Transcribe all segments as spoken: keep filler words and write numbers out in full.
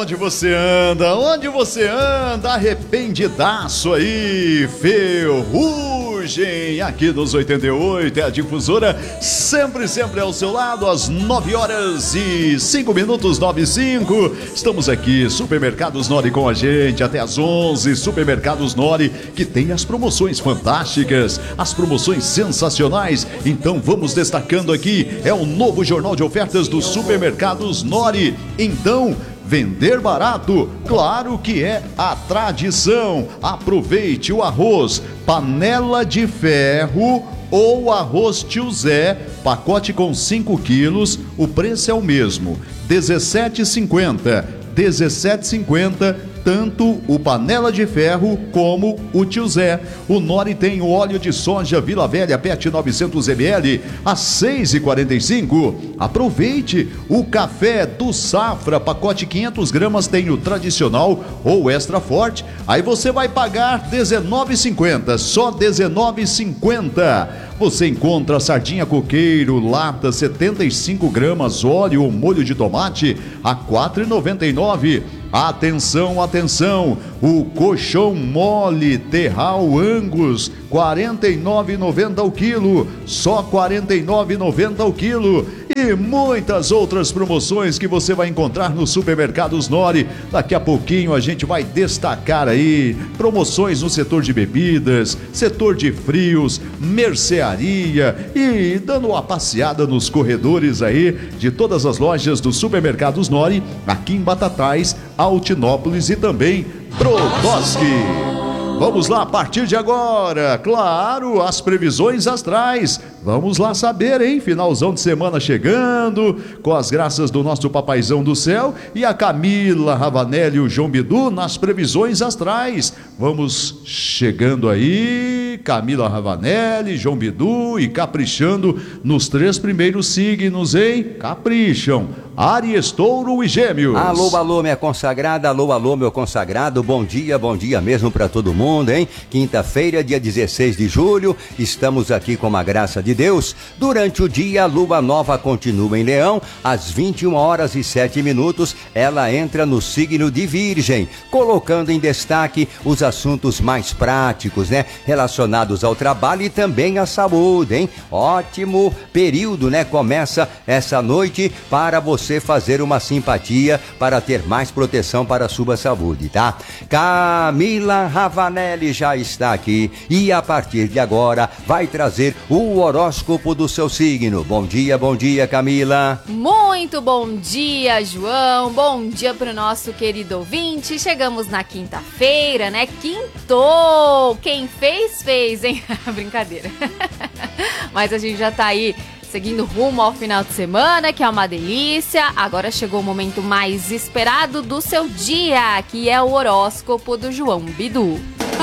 onde você anda? Onde você anda? Arrependidaço aí, Ferrugem, aqui nos oitenta e oito, é a difusora, sempre, sempre ao seu lado, às nove horas e cinco minutos, nove e cinco. Estamos aqui, Supermercados Nori com a gente, até às onze, Supermercados Nori, que tem as promoções fantásticas, as promoções sensacionais. Então vamos destacando aqui, é o novo jornal de ofertas do Supermercados Nori. Então, vender barato, claro que é a tradição. Aproveite o arroz panela de ferro ou arroz Tio Zé, pacote com cinco quilos, o preço é o mesmo, dezessete reais e cinquenta centavos, dezessete reais e cinquenta centavos, tanto o panela de ferro como o Tio Zé. O Nori tem o óleo de soja Vila Velha P E T novecentos mililitros a seis reais e quarenta e cinco centavos. Aproveite o café do Safra, pacote quinhentas gramas, tem o tradicional ou extra forte. Aí você vai pagar dezenove reais e cinquenta centavos, só dezenove reais e cinquenta centavos. Você encontra sardinha coqueiro, lata setenta e cinco gramas, óleo ou molho de tomate a quatro reais e noventa e nove centavos. Atenção, atenção, o colchão mole Terral Angus, quarenta e nove reais e noventa centavos o quilo, só quarenta e nove reais e noventa centavos o quilo. E muitas outras promoções que você vai encontrar no Supermercados Nori. Daqui a pouquinho a gente vai destacar aí promoções no setor de bebidas, setor de frios, mercearia e dando uma passeada nos corredores aí de todas as lojas do Supermercados Nori, aqui em Batatais, Altinópolis e também Brodowski. Vamos lá, a partir de agora, claro, as previsões astrais. Vamos lá saber, hein? Finalzão de semana chegando, com as graças do nosso papaizão do céu e a Camila Ravanelli e o João Bidu nas previsões astrais. Vamos chegando aí, Camila Ravanelli, João Bidu e caprichando nos três primeiros signos, hein? Capricham, Áries, Touro e Gêmeos. Alô, alô, minha consagrada, alô, alô, meu consagrado, bom dia, bom dia mesmo pra todo mundo, hein? Quinta-feira, dia dezesseis de julho, estamos aqui com a graça de Deus. Durante o dia, a lua nova continua em Leão, às vinte e uma horas e sete minutos, ela entra no signo de Virgem, colocando em destaque os assuntos mais práticos, né? Relacionados ao trabalho e também à saúde, hein? Ótimo período, né? Começa essa noite para você fazer uma simpatia, para ter mais proteção para a sua saúde, tá? Camila Ravanelli já está aqui e a partir de agora vai trazer o horóscopo do seu signo. Bom dia, bom dia, Camila. Muito bom dia, João. Bom dia pro nosso querido ouvinte. Chegamos na quinta-feira, né? Quintou! Quem fez, fez, hein? Brincadeira. Mas a gente já tá aí seguindo rumo ao final de semana, que é uma delícia. Agora chegou o momento mais esperado do seu dia, que é o horóscopo do João Bidu.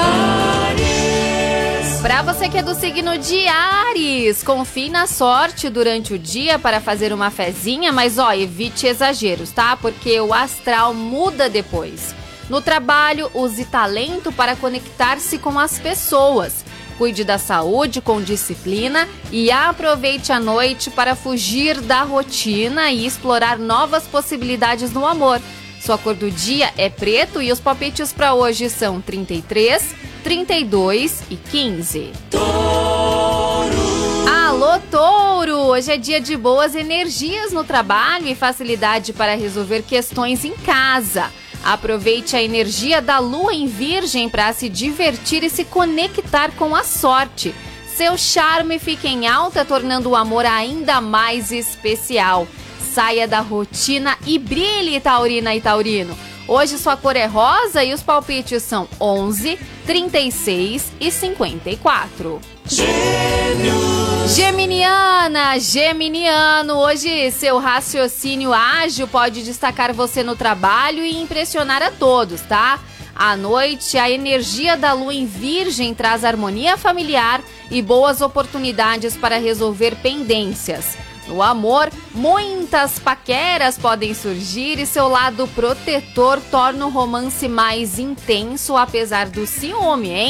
Para você que é do signo de Áries, confie na sorte durante o dia para fazer uma fezinha, mas ó, evite exageros, tá? Porque o astral muda depois. No trabalho, use talento para conectar-se com as pessoas. Cuide da saúde com disciplina e aproveite a noite para fugir da rotina e explorar novas possibilidades no amor. Sua cor do dia é preto e os palpites para hoje são trinta e três, trinta e dois e quinze. Touro! Alô, Touro! Hoje é dia de boas energias no trabalho e facilidade para resolver questões em casa. Aproveite a energia da lua em Virgem para se divertir e se conectar com a sorte. Seu charme fica em alta, tornando o amor ainda mais especial. Saia da rotina e brilhe, Taurina e Taurino. Hoje sua cor é rosa e os palpites são onze, trinta e seis e cinquenta e quatro. Gêmeos. Geminiana, Geminiano, hoje seu raciocínio ágil pode destacar você no trabalho e impressionar a todos, tá? À noite, a energia da lua em Virgem traz harmonia familiar e boas oportunidades para resolver pendências. No amor, muitas paqueras podem surgir e seu lado protetor torna o romance mais intenso, apesar do ciúme, hein?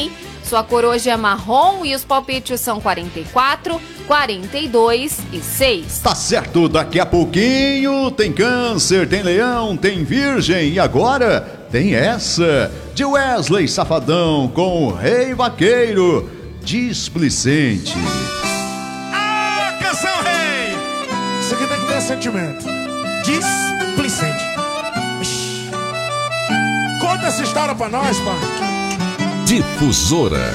sua cor hoje é marrom e os palpites são quarenta e quatro, quarenta e dois e seis. Tá certo, daqui a pouquinho tem Câncer, tem Leão, tem Virgem e agora tem essa de Wesley Safadão com o Rei Vaqueiro, Displicente. Ah, canção Rei! Isso aqui tem que ter sentimento. Displicente. Ixi. Conta essa história pra nós, pai. Difusora.